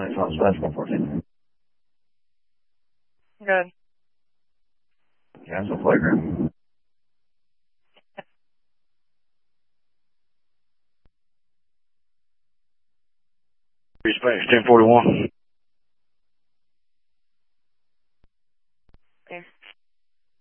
Southwest 114. Good. Yeah, it's a playground. Space 1041.